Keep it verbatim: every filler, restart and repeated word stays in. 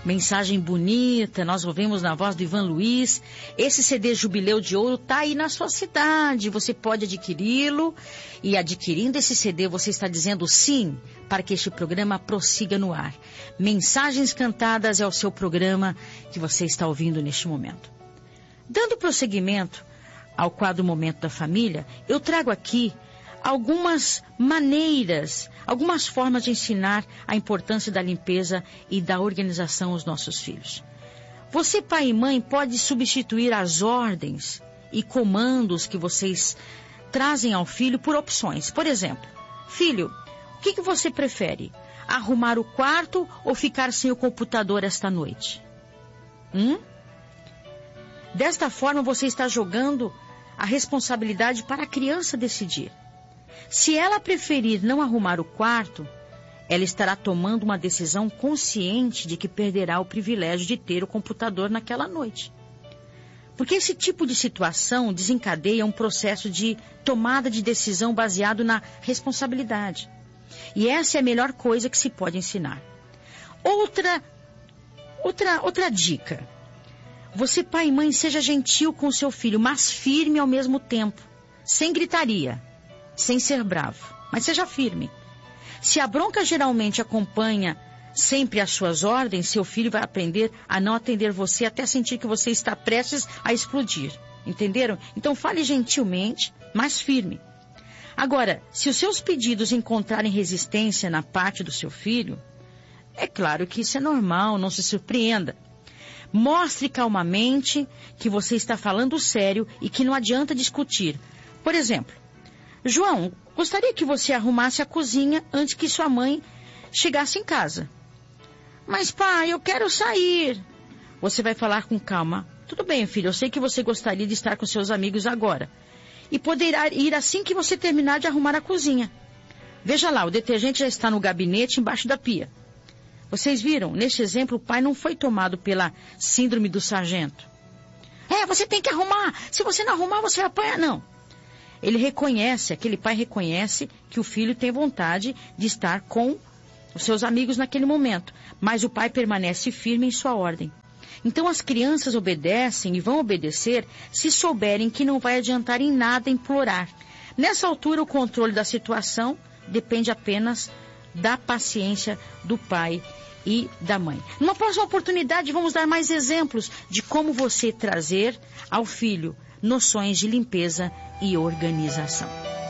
Mensagem bonita, nós ouvimos na voz do Ivan Luiz. Esse C D Jubileu de Ouro está aí na sua cidade, você pode adquiri-lo. E adquirindo esse C D, você está dizendo sim para que este programa prossiga no ar. Mensagens Cantadas é o seu programa que você está ouvindo neste momento. Dando prosseguimento ao quadro Momento da Família, eu trago aqui algumas maneiras, algumas formas de ensinar a importância da limpeza e da organização aos nossos filhos. Você, pai e mãe, pode substituir as ordens e comandos que vocês trazem ao filho por opções. Por exemplo, filho, o que, que você prefere? Arrumar o quarto ou ficar sem o computador esta noite? Hum? Desta forma, você está jogando a responsabilidade para a criança decidir. Se ela preferir não arrumar o quarto, ela estará tomando uma decisão consciente de que perderá o privilégio de ter o computador naquela noite. Porque esse tipo de situação desencadeia um processo de tomada de decisão baseado na responsabilidade. E essa é a melhor coisa que se pode ensinar. Outra, outra, outra dica. Você, pai e mãe, seja gentil com o seu filho, mas firme ao mesmo tempo, sem gritaria. Sem ser bravo, mas seja firme. Se a bronca geralmente acompanha sempre as suas ordens, seu filho vai aprender a não atender você até sentir que você está prestes a explodir. Entenderam? Então fale gentilmente, mas firme. Agora, se os seus pedidos encontrarem resistência na parte do seu filho, é claro que isso é normal, não se surpreenda. Mostre calmamente que você está falando sério e que não adianta discutir. Por exemplo, João, gostaria que você arrumasse a cozinha antes que sua mãe chegasse em casa. Mas, pai, eu quero sair. Você vai falar com calma. Tudo bem, filho, eu sei que você gostaria de estar com seus amigos agora. E poderá ir assim que você terminar de arrumar a cozinha. Veja lá, o detergente já está no gabinete embaixo da pia. Vocês viram? Neste exemplo, o pai não foi tomado pela síndrome do sargento. É, você tem que arrumar. Se você não arrumar, você vai apanhar. Não. Ele reconhece, aquele pai reconhece que o filho tem vontade de estar com os seus amigos naquele momento, mas o pai permanece firme em sua ordem. Então as crianças obedecem e vão obedecer se souberem que não vai adiantar em nada implorar. Nessa altura, o controle da situação depende apenas da paciência do pai e da mãe. Numa próxima oportunidade, vamos dar mais exemplos de como você trazer ao filho noções de limpeza e organização.